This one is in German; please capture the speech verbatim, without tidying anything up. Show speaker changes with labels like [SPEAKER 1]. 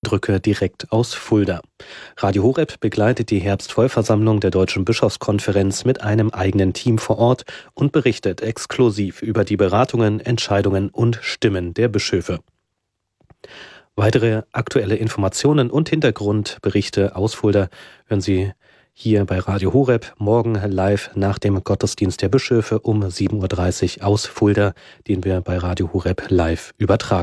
[SPEAKER 1] Eindrücke direkt aus Fulda. Radio Horeb begleitet die Herbstvollversammlung der Deutschen Bischofskonferenz mit einem eigenen Team vor Ort und berichtet exklusiv über die Beratungen, Entscheidungen und Stimmen der Bischöfe. Weitere aktuelle Informationen und Hintergrundberichte aus Fulda hören Sie hier bei Radio Horeb morgen live nach dem Gottesdienst der Bischöfe um sieben Uhr dreißig aus Fulda, den wir bei Radio Horeb live übertragen.